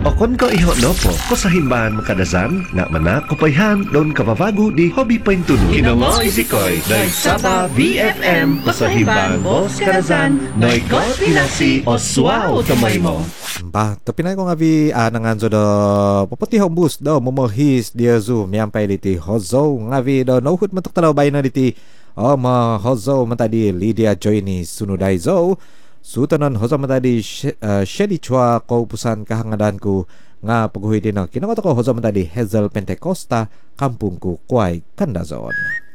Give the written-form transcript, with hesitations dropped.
Okon ko iho no po, ko sa himbahan makadasan, nga manak kupayhan, doon kababago di hobby pa intulog. Kinamo isikoy, noy Saba BFM, ko sa himbahan mo, kadasan, noy ko pinasi, oswaw tamay mo. Ba, to pinay ko nga vi nanganzo do paputi bus do momahis dia zoom yampay diti hozo nga vi do nohut matuk talaw bay na diti ma hozo matadi Lydia Joyni sunudai zo sutanon hozo matadi shedi chua ko pusan kahangadan ku nga paghuhi din kinangot ko hozo matadi Hazel Pentecosta kampung ku Kuay Candazon.